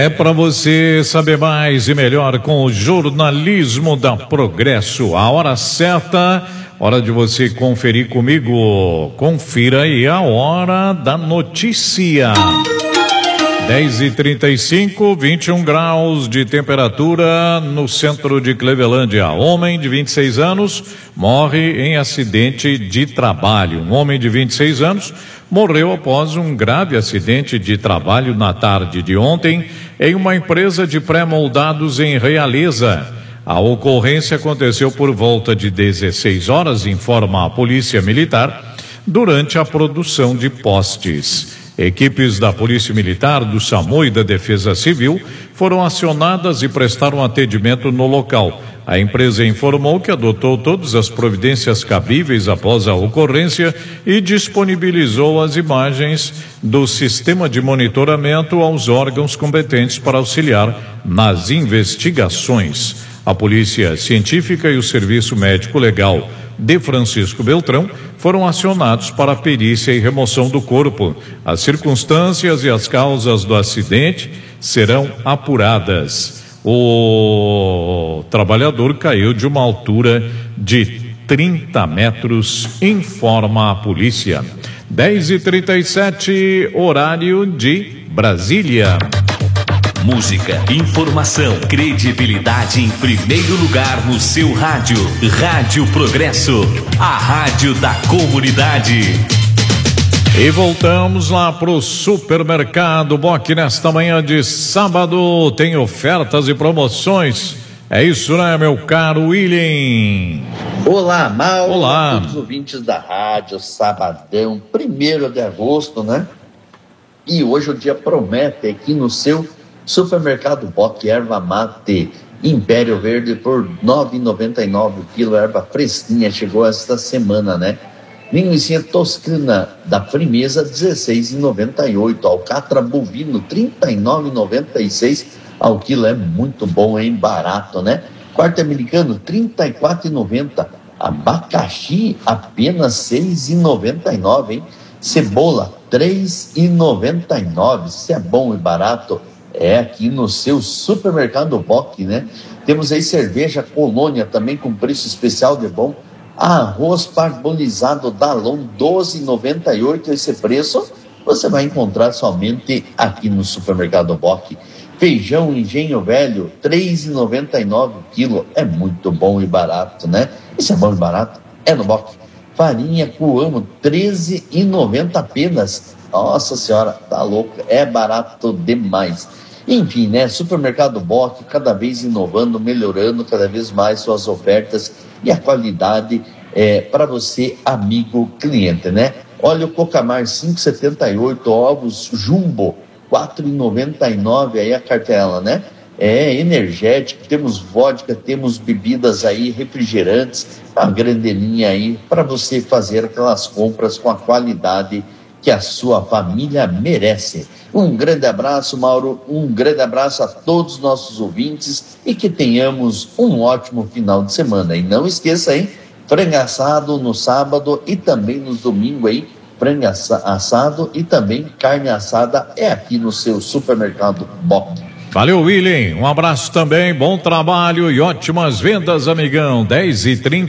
É para você saber mais e melhor com o jornalismo da Progresso. A hora certa, hora de você conferir comigo. Confira aí a hora da notícia. 10h35, 21 graus de temperatura no centro de Clevelândia. Homem de 26 anos morre em acidente de trabalho. Um homem de 26 anos morreu após um grave acidente de trabalho na tarde de ontem em uma empresa de pré-moldados em Realeza. A ocorrência aconteceu por volta de 16 horas, informa a Polícia Militar, durante a produção de postes. Equipes da Polícia Militar, do SAMU e da Defesa Civil foram acionadas e prestaram atendimento no local. A empresa informou que adotou todas as providências cabíveis após a ocorrência e disponibilizou as imagens do sistema de monitoramento aos órgãos competentes para auxiliar nas investigações. A Polícia Científica e o Serviço Médico Legal de Francisco Beltrão foram acionados para a perícia e remoção do corpo. As circunstâncias e as causas do acidente serão apuradas. O trabalhador caiu de uma altura de 30 metros, informa a polícia. 10h37, horário de Brasília. Música, informação, credibilidade em primeiro lugar no seu rádio. Rádio Progresso, a rádio da comunidade. E voltamos lá pro Supermercado Boc nesta manhã de sábado. Tem ofertas e promoções. É isso, né, meu caro William? Olá, Mauro. Olá. Todos os ouvintes da rádio, sabadão, 1º de agosto, né? E hoje o dia promete aqui no seu Supermercado Boc, erva mate Império Verde por R$ 9,99 o quilo, erva fresquinha, chegou esta semana, né? Linguiça toscana da Frimeza, R$ 16,98. Alcatra bovino, R$ 39,96 ao quilo, é muito bom, hein? Barato, né? Quarto americano, R$ 34,90. Abacaxi, apenas R$ 6,99, hein? Cebola, R$ 3,99. Isso é bom e barato. É aqui no seu Supermercado Boc, né? Temos aí cerveja Colônia também com preço especial de bom. Arroz parbolizado Dalon, R$ 12,98. Esse preço você vai encontrar somente aqui no Supermercado Boc. Feijão Engenho Velho, R$ 3,99 o quilo. É muito bom e barato, né? Isso é bom e barato, é no Boc. Farinha Coamo, R$ 13,90 apenas. Nossa senhora, tá louco, é barato demais. Enfim, né, Supermercado Boc cada vez inovando, melhorando cada vez mais suas ofertas e a qualidade para você, amigo cliente, né? Olha o Cocamar, 5,78, ovos Jumbo, R$ 4,99 aí a cartela, né? É energético, temos vodka, temos bebidas aí, refrigerantes, a grande linha aí para você fazer aquelas compras com a qualidade que a sua família merece. Um grande abraço, Mauro, um grande abraço a todos os nossos ouvintes e que tenhamos um ótimo final de semana. E não esqueça, hein, frango assado no sábado e também no domingo aí, frango assado e também carne assada é aqui no seu Supermercado Boc. Valeu, William, um abraço também, bom trabalho e ótimas vendas, amigão. 10h30.